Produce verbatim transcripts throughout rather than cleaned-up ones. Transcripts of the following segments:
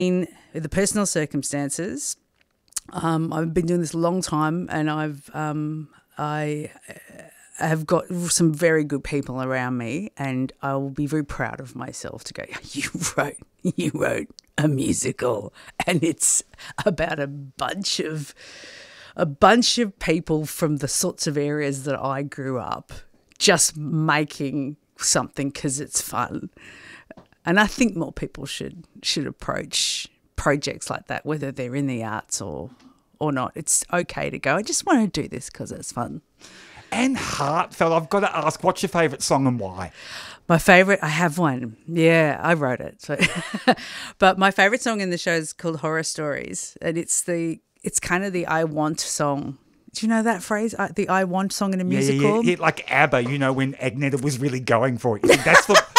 In the personal circumstances, um, I've been doing this a long time, and I've um, I have got some very good people around me, and I will be very proud of myself to go, you wrote, you wrote a musical, and it's about a bunch of a bunch of people from the sorts of areas that I grew up, just making something because it's fun. And I think more people should should approach projects like that, whether they're in the arts or or not. It's okay to go, I just want to do this because it's fun. And heartfelt. I've got to ask, what's your favourite song and why? My favourite, I have one. Yeah, I wrote it. So. But my favourite song in the show is called Horror Stories, and it's the it's kind of the I Want song. Do you know that phrase? I, the I Want song in a musical? Yeah, yeah, yeah, like ABBA, you know, when Agneta was really going for it. You think that's the...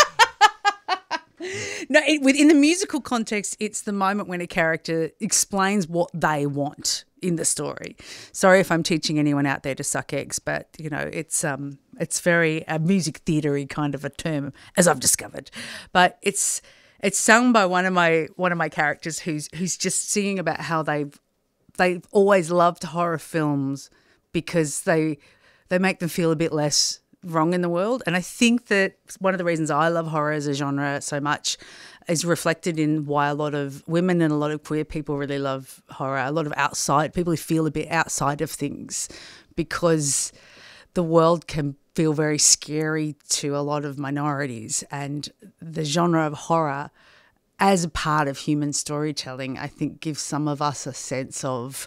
No, it, within the musical context, it's the moment when a character explains what they want in the story. Sorry if I'm teaching anyone out there to suck eggs, but, you know, it's um, it's very a music theatre-y kind of a term, as I've discovered. But it's it's sung by one of my one of my characters who's who's just singing about how they've they've always loved horror films because they they make them feel a bit less wrong in the world. And I think that one of the reasons I love horror as a genre so much is reflected in why a lot of women and a lot of queer people really love horror, a lot of outside people who feel a bit outside of things, because the world can feel very scary to a lot of minorities, and the genre of horror as a part of human storytelling, I think, gives some of us a sense of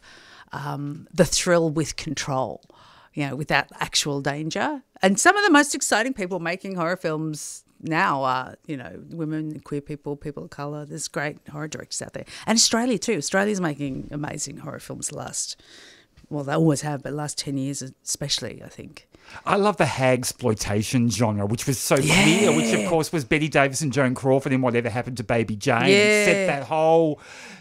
um, the thrill with control, you know, without actual danger. And some of the most exciting people making horror films now are, you know, women, queer people, people of colour. There's great horror directors out there. And Australia too. Australia's making amazing horror films the last, well, they always have, but last ten years especially, I think. I love the hag-exploitation genre, which was so Yeah. clear, which of course was Betty Davis and Joan Crawford in Whatever Happened to Baby Jane. Yeah. It set that whole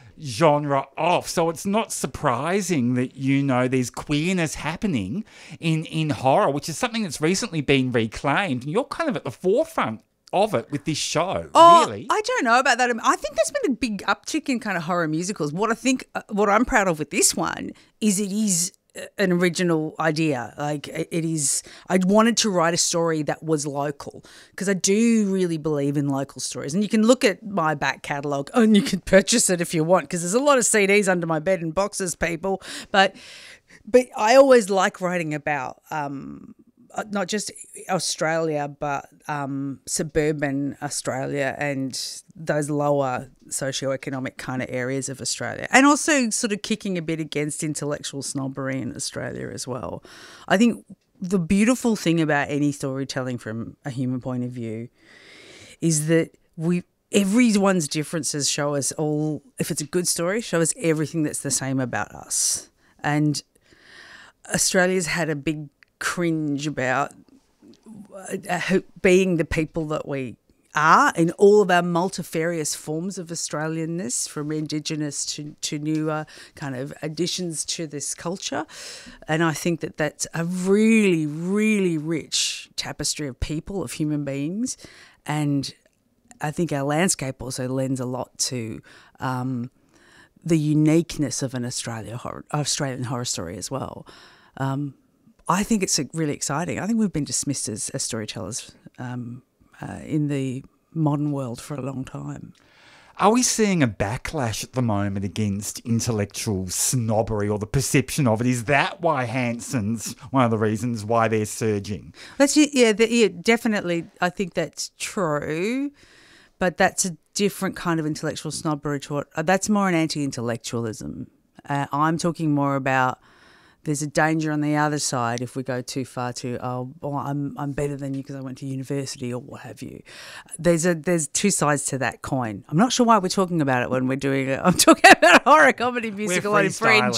genre off. So it's not surprising that, you know, there's queerness happening in, in horror, which is something that's recently been reclaimed. And you're kind of at the forefront of it with this show, Oh, really. I don't know about that. I think there's been a big uptick in kind of horror musicals. What I think, uh, what I'm proud of with this one is it is an original idea. Like it is, I wanted to write a story that was local, because I do really believe in local stories. And you can look at my back catalogue and you can purchase it if you want, because there's a lot of C Ds under my bed and boxes, people. But but I always like writing about um, not just Australia, but um, suburban Australia and those lower socioeconomic kind of areas of Australia, and also sort of kicking a bit against intellectual snobbery in Australia as well. I think the beautiful thing about any storytelling from a human point of view is that we everyone's differences show us all, if it's a good story, show us everything that's the same about us. And Australia's had a big cringe about uh, being the people that we are in all of our multifarious forms of Australianness, from Indigenous to, to newer kind of additions to this culture. And I think that that's a really, really rich tapestry of people, of human beings. And I think our landscape also lends a lot to um, the uniqueness of an Australia horror, Australian horror story as well. Um, I think it's really exciting. I think we've been dismissed as, as storytellers um, uh, in the modern world for a long time. Are we seeing a backlash at the moment against intellectual snobbery, or the perception of it? Is that why Hanson's one of the reasons why they're surging? That's yeah, the, yeah, definitely. I think that's true, but that's a different kind of intellectual snobbery to what. Uh, that's more an anti-intellectualism. Uh, I'm talking more about. There's a danger on the other side if we go too far to, oh, well, I'm I'm better than you because I went to university or what have you. There's a there's two sides to that coin. I'm not sure why we're talking about it when we're doing it. I'm talking about a horror comedy musical on Fringe.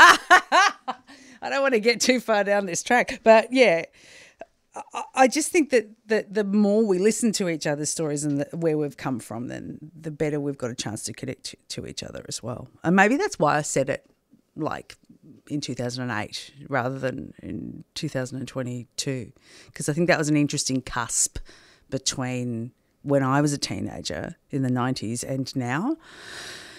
I don't want to get too far down this track, but yeah, I, I just think that, that the more we listen to each other's stories and the, where we've come from, then the better we've got a chance to connect to, to each other as well. And maybe that's why I said it like in two thousand eight rather than in two thousand twenty-two, because I think that was an interesting cusp between when I was a teenager in the nineties and now.